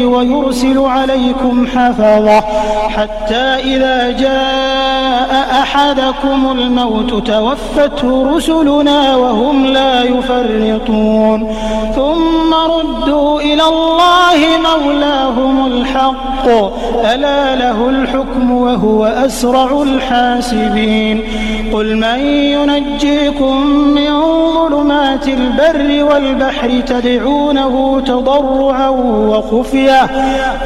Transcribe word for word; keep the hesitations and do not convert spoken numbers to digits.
ويرسل عليكم حفظة حتى إذا جاء أحدكم الموت توفته رسلنا وهم لا يفرطون ثم ردوا إلى الله مولاهم الحق ألا له الحكم وهو أسرع الحاسبين قل من ينجيكم من ظلمات البر والبحر تدعونه تضرعا وخفية